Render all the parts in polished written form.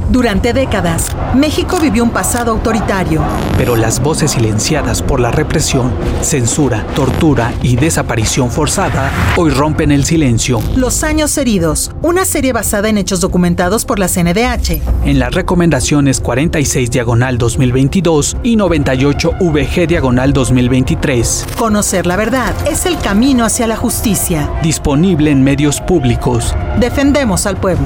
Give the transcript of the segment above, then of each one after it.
Durante décadas, México vivió un pasado autoritario. Pero las voces silenciadas por la represión, censura, tortura y desaparición forzada hoy rompen el silencio. Los años heridos, una serie basada en hechos documentados por la CNDH. En las recomendaciones 46/2022 y 98/VG/2023. Conocer la verdad es el camino hacia la justicia. Disponible en medios públicos. Defendemos al pueblo.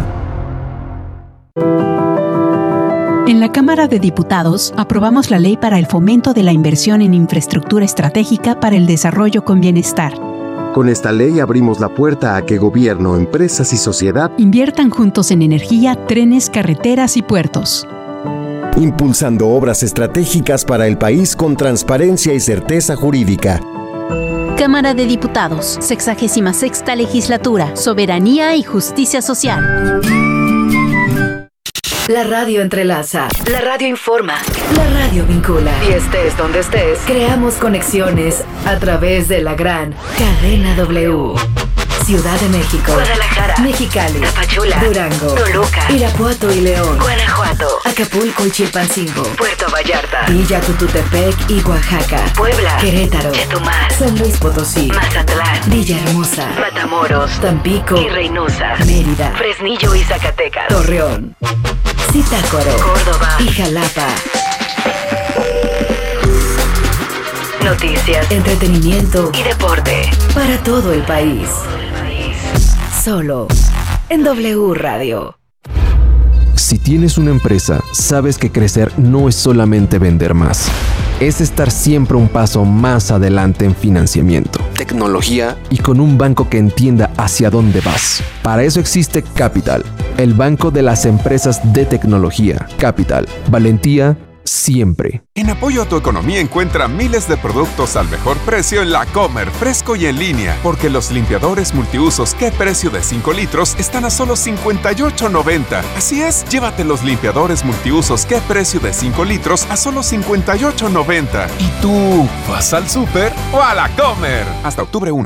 En la Cámara de Diputados aprobamos la Ley para el Fomento de la Inversión en Infraestructura Estratégica para el Desarrollo con Bienestar. Con esta ley abrimos la puerta a que gobierno, empresas y sociedad inviertan juntos en energía, trenes, carreteras y puertos. Impulsando obras estratégicas para el país con transparencia y certeza jurídica. Cámara de Diputados, 66ª Legislatura, Soberanía y Justicia Social. La radio entrelaza, la radio informa, la radio vincula. Y estés donde estés, creamos conexiones a través de la gran cadena W. Ciudad de México, Guadalajara, Mexicali, Tapachula, Durango, Toluca, Irapuato y León, Guanajuato, Acapulco y Chilpancingo, Puerto Vallarta, Villa Tututepec y Oaxaca, Puebla, Querétaro, Chetumal, San Luis Potosí, Mazatlán, Villahermosa, Matamoros, Tampico y Reynosa, Mérida, Fresnillo y Zacatecas, Torreón, Zitácuaro, Córdoba y Jalapa. Noticias, entretenimiento y deporte para todo el país. Solo en W Radio. Si tienes una empresa, sabes que crecer no es solamente vender más. Es estar siempre un paso más adelante en financiamiento, tecnología y con un banco que entienda hacia dónde vas. Para eso existe Capital, el banco de las empresas de tecnología. Capital, valentía siempre. En apoyo a tu economía encuentra miles de productos al mejor precio en La Comer, fresco y en línea, porque los limpiadores multiusos ¿Qué precio de 5 litros? Están a solo $58.90. Así es, llévate los limpiadores multiusos ¿Qué precio de 5 litros? A solo $58.90. ¿Y tú vas al súper o a La Comer? Hasta octubre 1.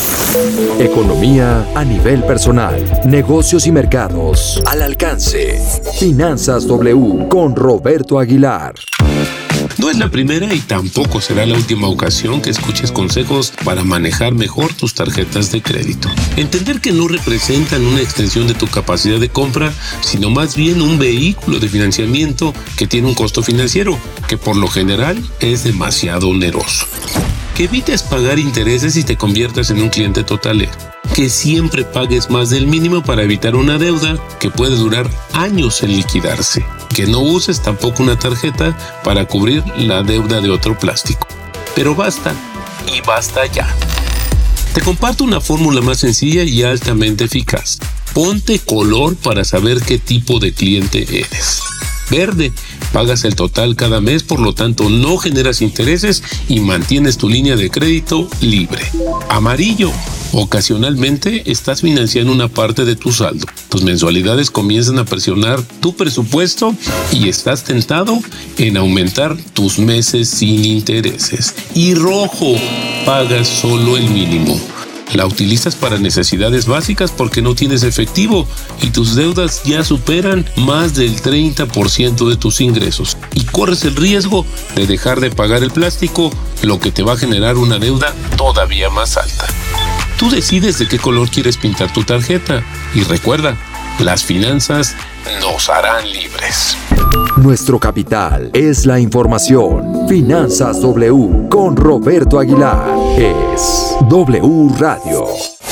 Economía a nivel personal, negocios y mercados al alcance. Finanzas W con Roberto Aguilar. No es la primera y tampoco será la última ocasión que escuches consejos para manejar mejor tus tarjetas de crédito. Entender que no representan una extensión de tu capacidad de compra, sino más bien un vehículo de financiamiento que tiene un costo financiero, que por lo general es demasiado oneroso. Que evites pagar intereses y te conviertas en un cliente totalero. Que siempre pagues más del mínimo para evitar una deuda que puede durar años en liquidarse. Que no uses tampoco una tarjeta para cubrir la deuda de otro plástico. Pero basta, y basta ya. Te comparto una fórmula más sencilla y altamente eficaz. Ponte color para saber qué tipo de cliente eres. Verde, pagas el total cada mes, por lo tanto no generas intereses y mantienes tu línea de crédito libre. Amarillo, ocasionalmente estás financiando una parte de tu saldo. Tus mensualidades comienzan a presionar tu presupuesto y estás tentado en aumentar tus meses sin intereses. Y rojo, pagas solo el mínimo. La utilizas para necesidades básicas porque no tienes efectivo y tus deudas ya superan más del 30% de tus ingresos. Y corres el riesgo de dejar de pagar el plástico, lo que te va a generar una deuda todavía más alta. Tú decides de qué color quieres pintar tu tarjeta. Y recuerda, las finanzas nos harán libres. Nuestro capital es la información. Finanzas W con Roberto Aguilar. Es W Radio.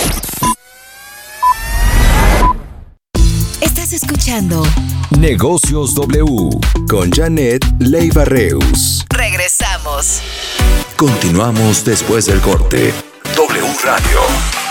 Estás escuchando Negocios W con Janet Leiva Reus. Regresamos. Continuamos después del corte. W Radio.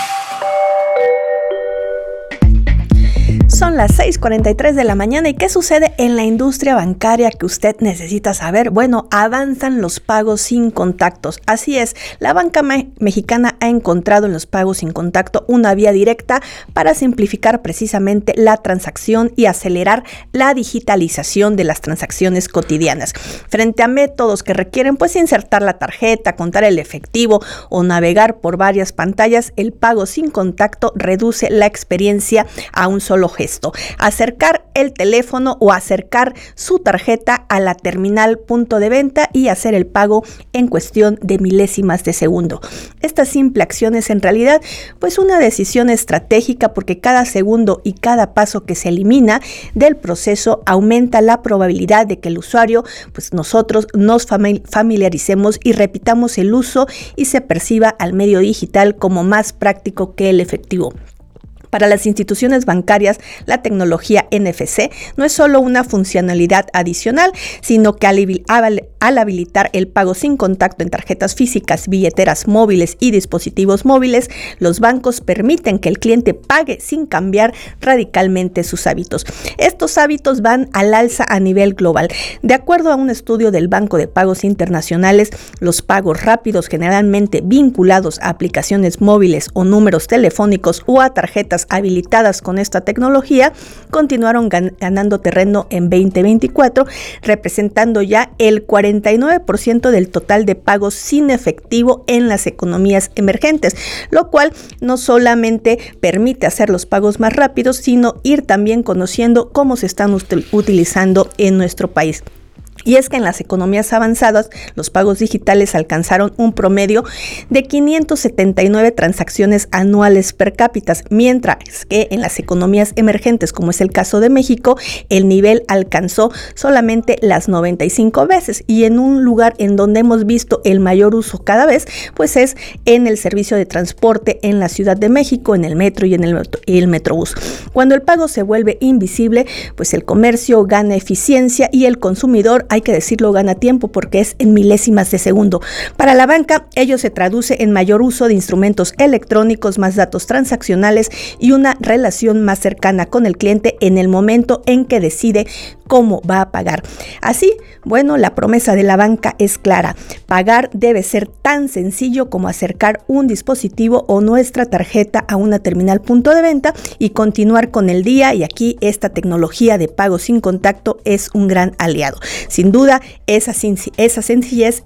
Son las 6:43 de la mañana. ¿Y qué sucede en la industria bancaria que usted necesita saber? Bueno, avanzan los pagos sin contactos. Así es, la banca mexicana ha encontrado en los pagos sin contacto una vía directa para simplificar precisamente la transacción y acelerar la digitalización de las transacciones cotidianas. Frente a métodos que requieren insertar la tarjeta, contar el efectivo o navegar por varias pantallas, el pago sin contacto reduce la experiencia a un solo gesto. esto: acercar el teléfono o acercar su tarjeta a la terminal punto de venta y hacer el pago en cuestión de milésimas de segundo. Esta simple acción es en realidad pues una decisión estratégica, porque cada segundo y cada paso que se elimina del proceso aumenta la probabilidad de que el usuario, pues nosotros nos familiaricemos y repitamos el uso y se perciba al medio digital como más práctico que el efectivo. Para las instituciones bancarias, la tecnología NFC no es solo una funcionalidad adicional, sino que al habilitar el pago sin contacto en tarjetas físicas, billeteras móviles y dispositivos móviles, los bancos permiten que el cliente pague sin cambiar radicalmente sus hábitos. Estos hábitos van al alza a nivel global. De acuerdo a un estudio del Banco de Pagos Internacionales, los pagos rápidos, generalmente vinculados a aplicaciones móviles o números telefónicos o a tarjetas habilitadas con esta tecnología, continuaron ganando terreno en 2024, representando ya el 49% del total de pagos sin efectivo en las economías emergentes, lo cual no solamente permite hacer los pagos más rápidos, sino ir también conociendo cómo se están utilizando en nuestro país. Y es que en las economías avanzadas, los pagos digitales alcanzaron un promedio de 579 transacciones anuales per cápita, mientras que en las economías emergentes, como es el caso de México, el nivel alcanzó solamente las 95 veces. Y en un lugar en donde hemos visto el mayor uso cada vez, pues es en el servicio de transporte en la Ciudad de México, en el metro y en el metrobús. Cuando el pago se vuelve invisible, pues el comercio gana eficiencia y el consumidor, hay que decirlo, gana tiempo, porque es en milésimas de segundo. Para la banca, ello se traduce en mayor uso de instrumentos electrónicos, más datos transaccionales y una relación más cercana con el cliente en el momento en que decide cómo va a pagar. Así, bueno, la promesa de la banca es clara: pagar debe ser tan sencillo como acercar un dispositivo o nuestra tarjeta a una terminal punto de venta y continuar con el día, y aquí esta tecnología de pago sin contacto es un gran aliado. Sin duda, en esa sencillez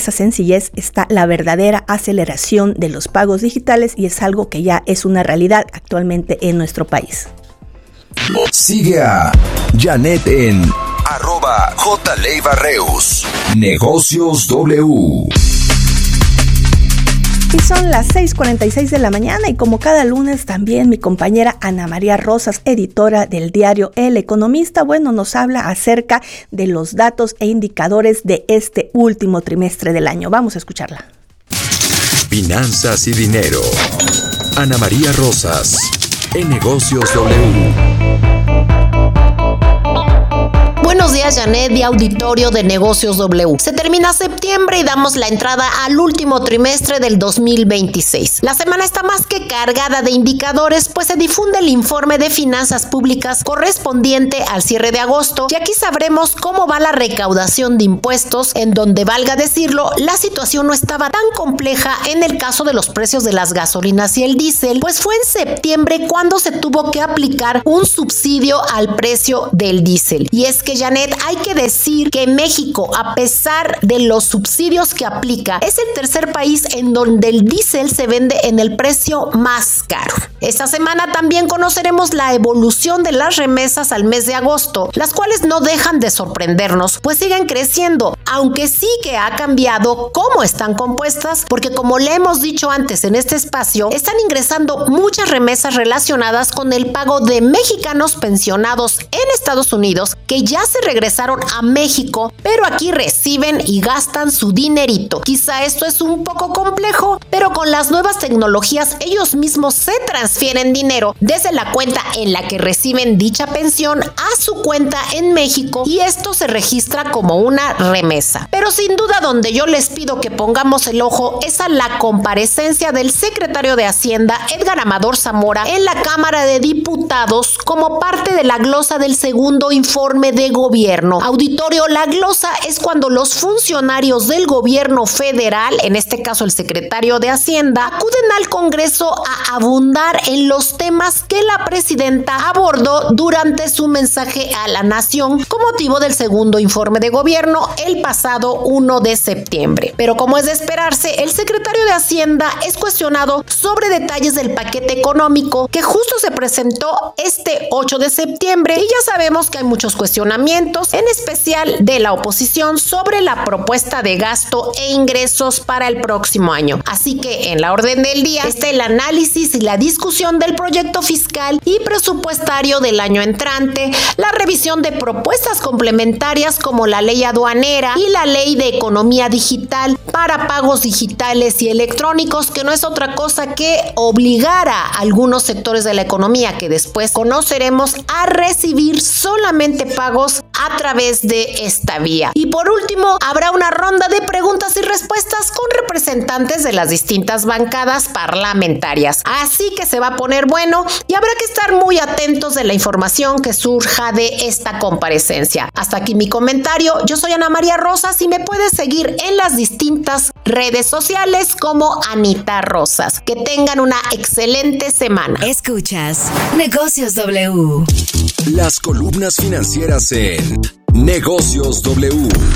está la verdadera aceleración de los pagos digitales, y es algo que ya es una realidad actualmente en nuestro país. Sigue a Janet en @JLeibarreus. Negocios W. Y son las 6:46 de la mañana, y como cada lunes también mi compañera Ana María Rosas, editora del diario El Economista, bueno, nos habla acerca de los datos e indicadores de este último trimestre del año. Vamos a escucharla. Finanzas y dinero. Ana María Rosas en Negocios W. Buenos días, Janet y auditorio de Negocios W. Se termina septiembre y damos la entrada al último trimestre del 2026. La semana está más que cargada de indicadores, pues se difunde el informe de finanzas públicas correspondiente al cierre de agosto, y aquí sabremos cómo va la recaudación de impuestos, en donde, valga decirlo, la situación no estaba tan compleja en el caso de los precios de las gasolinas y el diésel, pues fue en septiembre cuando se tuvo que aplicar un subsidio al precio del diésel. Y es que, Janet, hay que decir que México, a pesar de los subsidios que aplica, es el tercer país en donde el diésel se vende en el precio más caro. Esta semana también conoceremos la evolución de las remesas al mes de agosto, las cuales no dejan de sorprendernos, pues siguen creciendo, aunque sí que ha cambiado cómo están compuestas, porque como le hemos dicho antes en este espacio, están ingresando muchas remesas relacionadas con el pago de mexicanos pensionados en Estados Unidos que ya se regresaron a México, pero aquí reciben y gastan su dinerito. Quizá esto es un poco complejo, pero con las nuevas tecnologías ellos mismos se transfieren dinero desde la cuenta en la que reciben dicha pensión a su cuenta en México, y esto se registra como una remesa. Pero sin duda, donde yo les pido que pongamos el ojo es a la comparecencia del secretario de Hacienda, Edgar Amador Zamora, en la Cámara de Diputados como parte de la glosa del segundo segundo informe de gobierno. Auditorio, la glosa es cuando los funcionarios del gobierno federal, en este caso el secretario de Hacienda, acuden al Congreso a abundar en los temas que la presidenta abordó durante su mensaje a la nación con motivo del segundo informe de gobierno el pasado 1 de septiembre. Pero como es de esperarse, el secretario de Hacienda es cuestionado sobre detalles del paquete económico que justo se presentó este 8 de septiembre y ya sabemos que hay muchos cuestionamientos, en especial de la oposición, sobre la propuesta de gasto e ingresos para el próximo año. Así que en la orden del día está el análisis y la discusión del proyecto fiscal y presupuestario del año entrante, la revisión de propuestas complementarias como la ley aduanera y la ley de economía digital para pagos digitales y electrónicos, que no es otra cosa que obligar a algunos sectores de la economía que después conoceremos a recibir solamente pagos a través de esta vía. Y por último, habrá una ronda de preguntas y respuestas con representantes de las distintas bancadas parlamentarias. Así que se va a poner bueno y habrá que estar muy atentos de la información que surja de esta comparecencia. Hasta aquí mi comentario. Yo soy Ana María Rosas y me puedes seguir en las distintas redes sociales como Anita Rosas. Que tengan una excelente semana. Escuchas Negocios W. Las columnas financieras en Negocios W.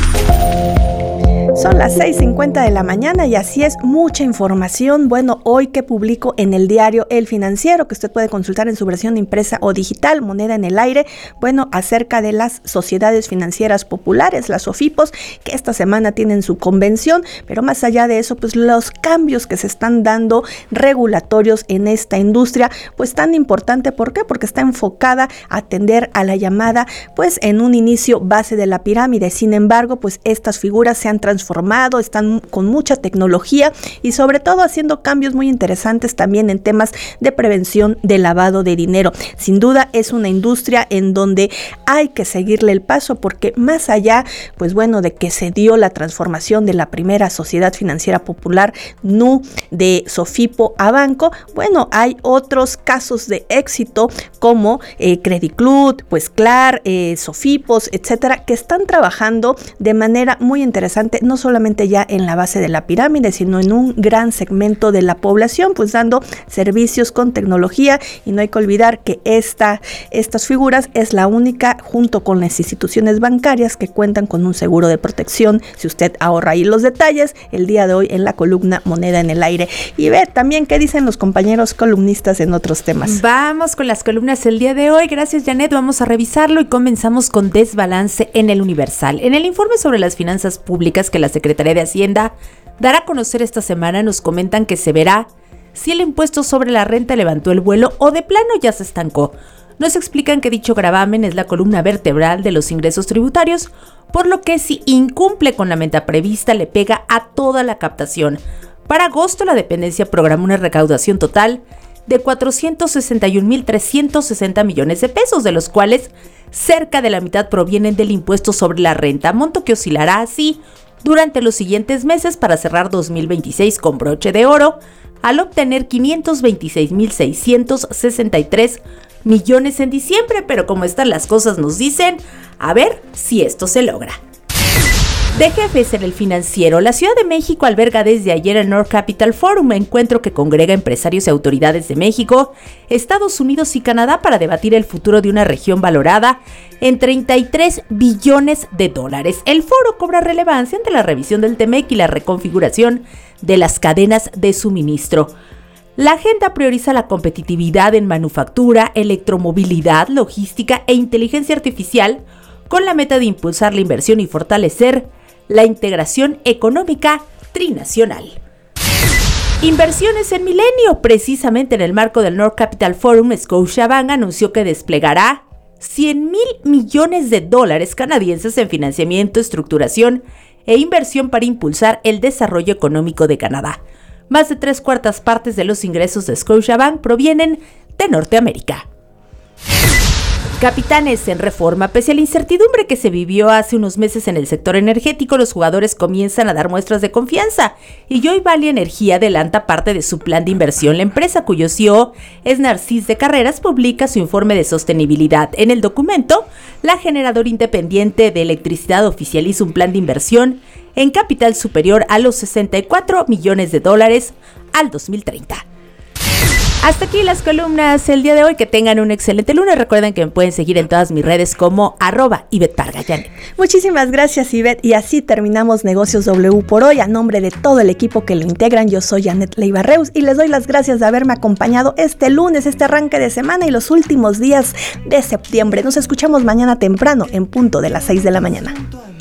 Son las 6:50 de la mañana y así es, mucha información. Bueno, hoy que publico en el diario El Financiero, que usted puede consultar en su versión impresa o digital, Moneda en el Aire, bueno, acerca de las sociedades financieras populares, las SOFIPOS, que esta semana tienen su convención, pero más allá de eso, pues los cambios que se están dando regulatorios en esta industria, pues tan importante. ¿Por qué? Porque está enfocada a atender a la llamada, pues en un inicio base de la pirámide. Sin embargo, pues estas figuras se han transformado, están con mucha tecnología y sobre todo haciendo cambios muy interesantes también en temas de prevención de lavado de dinero. Sin duda es una industria en donde hay que seguirle el paso, porque más allá, pues bueno, de que se dio la transformación de la primera sociedad financiera popular, NU, de Sofipo a banco, bueno, hay otros casos de éxito como Crediclub, pues Clar, Sofipos, etcétera, que están trabajando de manera muy interesante, no solamente ya en la base de la pirámide, sino en un gran segmento de la población, pues dando servicios con tecnología. Y no hay que olvidar que estas figuras es la única, junto con las instituciones bancarias, que cuentan con un seguro de protección. Si usted ahorra ahí los detalles, el día de hoy en la columna Moneda en el Aire. Y ve también qué dicen los compañeros columnistas en otros temas. Vamos con las columnas el día de hoy. Gracias, Janet. Vamos a revisarlo y comenzamos con desbalance en el Universal. En el informe sobre las finanzas públicas que la Secretaría de Hacienda dará a conocer esta semana, nos comentan que se verá si el impuesto sobre la renta levantó el vuelo o de plano ya se estancó. Nos explican que dicho gravamen es la columna vertebral de los ingresos tributarios, por lo que si incumple con la meta prevista le pega a toda la captación. Para agosto la dependencia programó una recaudación total de 461,360 millones de pesos, de los cuales cerca de la mitad provienen del impuesto sobre la renta, monto que oscilará así durante los siguientes meses para cerrar 2026 con broche de oro, al obtener 526,663 millones en diciembre, pero como están las cosas nos dicen, a ver si esto se logra. De jefes en el Financiero, la Ciudad de México alberga desde ayer el North Capital Forum, encuentro que congrega empresarios y autoridades de México, Estados Unidos y Canadá para debatir el futuro de una región valorada en 33 billones de dólares. El foro cobra relevancia ante la revisión del TEMEC y la reconfiguración de las cadenas de suministro. La agenda prioriza la competitividad en manufactura, electromovilidad, logística e inteligencia artificial, con la meta de impulsar la inversión y fortalecer la integración económica trinacional. Inversiones en Milenio. Precisamente en el marco del North Capital Forum, Scotiabank anunció que desplegará 100,000 millones de dólares canadienses en financiamiento, estructuración e inversión para impulsar el desarrollo económico de Canadá. Más de 3/4 partes de los ingresos de Scotiabank provienen de Norteamérica. Capitanes en reforma. Pese a la incertidumbre que se vivió hace unos meses en el sector energético, los jugadores comienzan a dar muestras de confianza y Joy Valley Energía adelanta parte de su plan de inversión. La empresa, cuyo CEO es Narcís de Carreras, publica su informe de sostenibilidad. En el documento, la generadora independiente de electricidad oficializa un plan de inversión en capital superior a los $64 millones al 2030. Hasta aquí las columnas el día de hoy. Que tengan un excelente lunes. Recuerden que me pueden seguir en todas mis redes como @IvetteParga. Janet. Muchísimas gracias, Ivette. Y así terminamos Negocios W por hoy. A nombre de todo el equipo que lo integran, yo soy Janet Leiva Reus y les doy las gracias de haberme acompañado este lunes, este arranque de semana y los últimos días de septiembre. Nos escuchamos mañana temprano en punto de las 6 de la mañana.